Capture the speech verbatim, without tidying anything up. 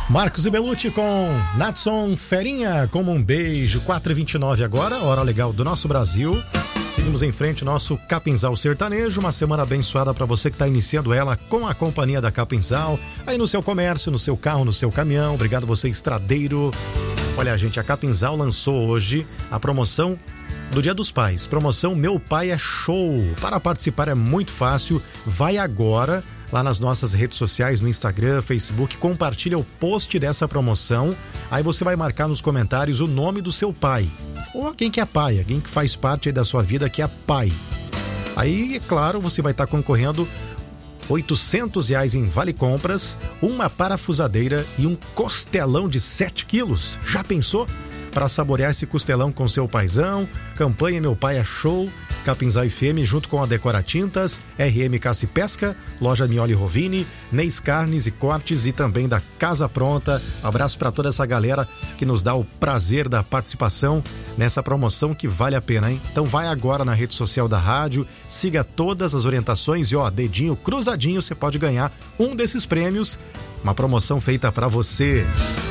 Marcos e Belucci com Natson Ferinha, como um beijo. Quatro e vinte e nove agora, hora legal do nosso Brasil. Seguimos em frente, nosso Capinzal Sertanejo. Uma semana abençoada para você que está iniciando ela com a companhia da Capinzal. Aí no seu comércio, no seu carro, no seu caminhão. Obrigado você, estradeiro. Olha, gente, a Capinzal lançou hoje a promoção do Dia dos Pais. Promoção Meu Pai é Show. Para participar é muito fácil. Vai agora lá nas nossas redes sociais, no Instagram, Facebook, compartilha o post dessa promoção. Aí você vai marcar nos comentários o nome do seu pai. Ou alguém que é pai, alguém que faz parte aí da sua vida que é pai. Aí, é claro, você vai estar concorrendo oitocentos reais em vale compras, uma parafusadeira e um costelão de sete quilos. Já pensou? Para saborear esse costelão com seu paizão. Campanha Meu Pai é Show, Capinzal F M, junto com a Decora Tintas, R M Caça e Pesca, Loja Mioli Rovini, Neis Carnes e Cortes e também da Casa Pronta. Abraço para toda essa galera que nos dá o prazer da participação nessa promoção que vale a pena, hein? Então vai agora na rede social da rádio, siga todas as orientações e ó, dedinho cruzadinho, você pode ganhar um desses prêmios. Uma promoção feita para você.